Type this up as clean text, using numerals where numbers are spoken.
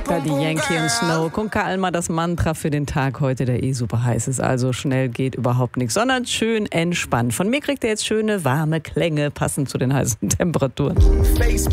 Daddy Yankee und Snow. Con calma, das Mantra für den Tag heute, der super heiß ist. Also schnell geht überhaupt nichts, sondern schön entspannt. Von mir kriegt er jetzt schöne, warme Klänge, passend zu den heißen Temperaturen.